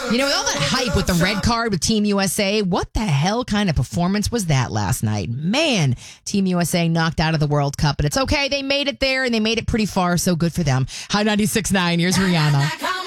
You know, with all that hype with the red card with Team USA, what the hell kind of performance was that last night? Man, Team USA knocked out of the World Cup, but it's okay. They made it there and they made it pretty far, so good for them. High 96.9, here's Rihanna.